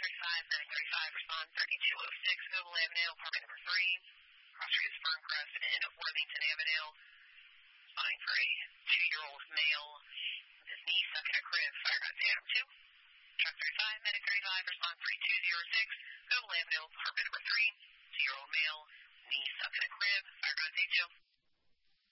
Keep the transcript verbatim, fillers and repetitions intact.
thirty-five, medic thirty-five, respond thirty-two oh six, Google Avenue, apartment number three. Cross Street is Ferncrest and Worthington Avenue. Responding for a two-year-old male with his knee stuck in a crib. Fire gun to Adam two. Truck thirty-five, medic thirty-five, respond thirty-two oh six, Google Avenue, apartment number three. Two-year-old male, knee stuck in a crib. Fire gun to two.